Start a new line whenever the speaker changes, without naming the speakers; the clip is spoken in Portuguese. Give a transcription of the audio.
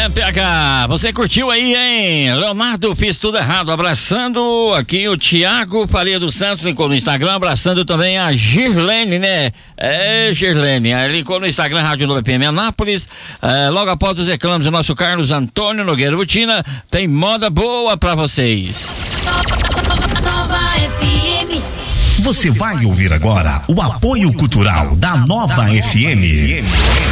PH, você curtiu aí, hein? Leonardo, fiz tudo errado, abraçando aqui o Thiago Faria dos Santos, linkou no Instagram, abraçando também a Girlene, né? Girlene, linkou no Instagram, Rádio Nova FM Anápolis. Logo após os reclamos do nosso Carlos Antônio Nogueira Butina, tem moda boa pra vocês.
Nova FM.
Você vai ouvir agora o apoio cultural da Nova FM.